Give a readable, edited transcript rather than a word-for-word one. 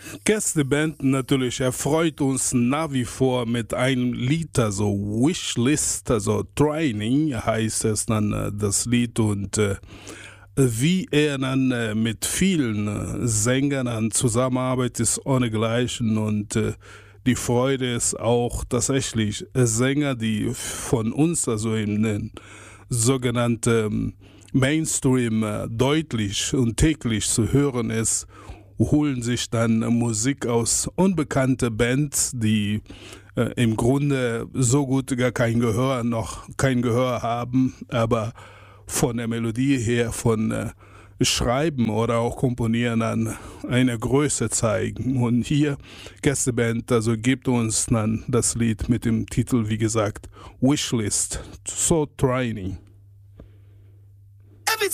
Gästeband natürlich erfreut uns nach wie vor mit einem Lied, also Wishlist, also Training heißt es dann das Lied und wie er dann mit vielen Sängern dann zusammenarbeitet, ist ohnegleichen und die Freude ist auch tatsächlich Sänger, die von uns, also in den sogenannten Mainstream deutlich und täglich zu hören ist, holen sich dann Musik aus unbekannte Bands, die im Grunde so gut gar kein Gehör haben, aber von der Melodie her, von Schreiben oder auch Komponieren an eine Größe zeigen. Und hier Gästeband, also gibt uns dann das Lied mit dem Titel, wie gesagt, Wishlist, So Training.